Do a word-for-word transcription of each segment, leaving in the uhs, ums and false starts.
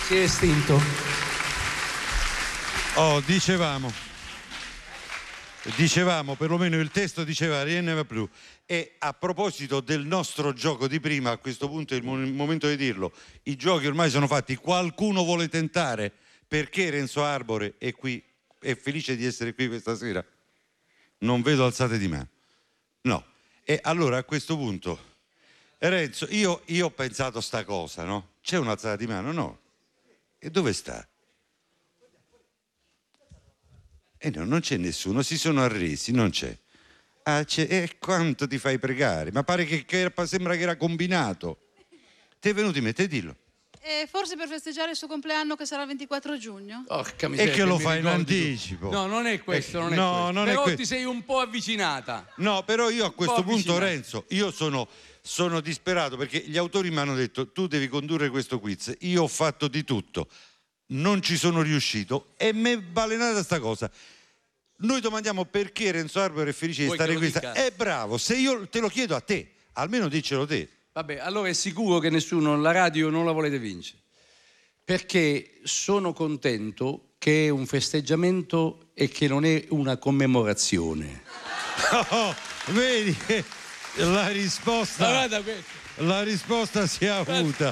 Si è estinto. Oh, dicevamo, dicevamo, perlomeno il testo diceva rien ne va più. E a proposito del nostro gioco di prima, a questo punto è il momento di dirlo, i giochi ormai sono fatti, qualcuno vuole tentare? Perché Renzo Arbore è qui, è felice di essere qui questa sera? Non vedo alzate di mano. No. E allora a questo punto, Renzo, io, io ho pensato sta cosa, no? C'è un'alzata di mano? No. E dove sta? E no, non c'è nessuno, si sono arresi, non c'è. Ah, c'è. E quanto ti fai pregare? Ma pare che, che era, sembra che era combinato. Ti è venuto in mente, dillo. Eh, forse per festeggiare il suo compleanno che sarà il ventiquattro giugno. Porca miseria, e che lo mi fai in ricordi tu. anticipo. No, non è questo, non è no, questo. non Però è que- ti sei un po' avvicinata. No, però io a questo punto, avvicinata. Renzo, io sono, sono disperato perché gli autori mi hanno detto tu devi condurre questo quiz. Io ho fatto di tutto, non ci sono riuscito e mi è balenata sta cosa. Noi domandiamo perché Renzo Arbore è felice di Vuoi stare che qui. lo dica? È bravo, se io te lo chiedo a te, almeno diccelo te. Vabbè, allora è sicuro che nessuno, la radio non la volete vincere. Perché sono contento che è un festeggiamento e che non è una commemorazione. Oh, vedi che la risposta, Guarda questo. la risposta si è avuta.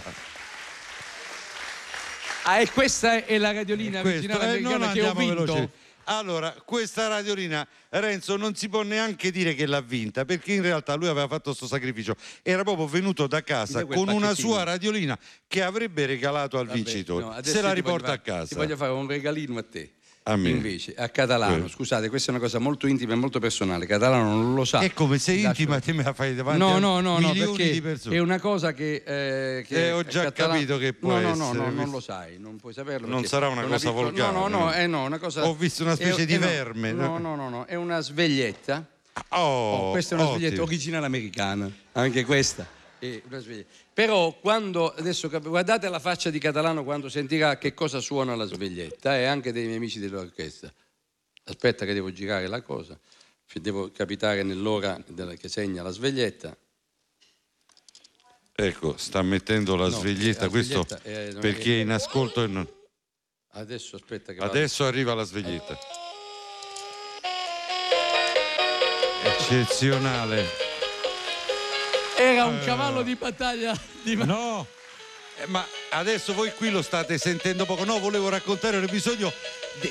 Ah, e questa è la radiolina Questo, originale eh, non americana che ho andiamo vinto. veloci. Allora, questa radiolina, Renzo, non si può neanche dire che l'ha vinta, perché in realtà lui aveva fatto questo sacrificio. Era proprio venuto da casa con una sua radiolina che avrebbe regalato al Vabbè, vincitore. no, Se la ti riporta voglio a fare- casa. Ti voglio fare un regalino a te. A me. Invece, a Catalano, Quello. scusate, questa è una cosa molto intima e molto personale. Catalano non lo sa. È come sei Lascio- intima, te me la fai davanti No, a no, no, no, milioni perché di persone. è una cosa che, eh, che Eh, ho già Catalano- capito che può no, no, essere, no, no, non visto- lo sai, non puoi saperlo. Non perché sarà una è cosa piccola- volgare, No, no, no, no? eh, no, una cosa. Ho visto una specie è- di eh, no, verme, No, no? no, no, no, è una sveglietta. Oh, Oh, questa è una ottimo. sveglietta originale americana, anche questa. È una sveglietta. Però quando adesso cap- guardate la faccia di Catalano quando sentirà che cosa suona la sveglietta e anche dei miei amici dell'orchestra. Aspetta che devo girare la cosa, devo capitare nell'ora della- che segna la sveglietta. Ecco, sta mettendo la No, sveglietta, la questo sveglietta è- non è- perché è in ascolto e non... Adesso aspetta che vado. Adesso arriva la sveglietta. Eccezionale. Era un cavallo di battaglia di ma- No, eh, ma adesso voi qui lo state sentendo poco. No, volevo raccontare un episodio. di-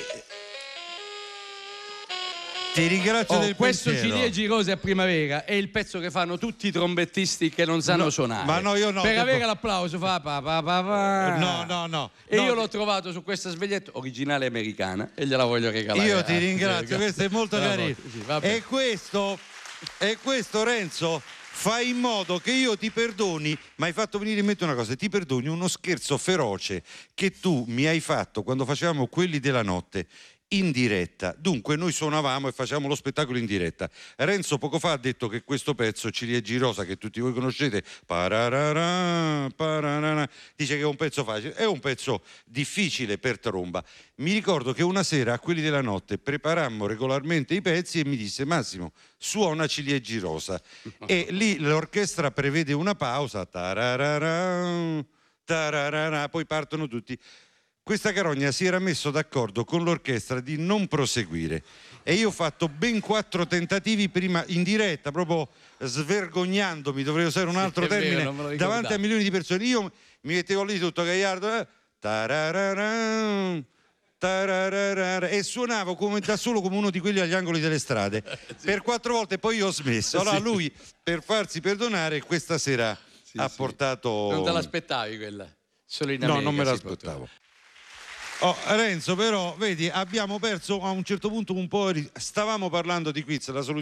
Ti ringrazio Oh, del questo pensiero. Ciliegi Rose a primavera è il pezzo che fanno tutti i trombettisti che non sanno No, suonare. ma no, io no, Per devo- avere l'applauso fa pa pa pa pa. No, no, no. E No, io l'ho trovato su questa sveglietta originale americana e gliela voglio regalare. Io ti Eh, ringrazio, sì, questo è molto bravo, carino. sì, vabbè. E questo, e questo, Renzo, fa in modo che io ti perdoni, ma hai fatto venire in mente una cosa, ti perdoni uno scherzo feroce che tu mi hai fatto quando facevamo Quelli della notte in diretta. Dunque noi suonavamo e facevamo lo spettacolo in diretta. Renzo poco fa ha detto che questo pezzo Ciliegi Rosa, che tutti voi conoscete, pararara, pararara, dice che è un pezzo facile, è un pezzo difficile per tromba. Mi ricordo che una sera a Quelli della notte preparammo regolarmente i pezzi e mi disse Massimo suona Ciliegi Rosa e lì l'orchestra prevede una pausa, tararara, tararara, poi partono tutti. Questa carogna si era messo d'accordo con l'orchestra di non proseguire e io ho fatto ben quattro tentativi prima in diretta, proprio svergognandomi, dovrei usare un altro è vero, termine, non me lo ricordavo. davanti a milioni di persone. Io mi mettevo lì tutto gagliardo eh, tararara, tararara, e suonavo come, da solo come uno di quelli agli angoli delle strade per quattro volte, poi io ho smesso. Allora Sì. lui, per farsi perdonare, questa sera Sì, ha sì. portato... Non te l'aspettavi quella? Solo in No, America non me si l'aspettavo. poteva. Oh, Renzo, però, vedi, abbiamo perso a un certo punto un po'. Stavamo parlando di quiz, la soluzione.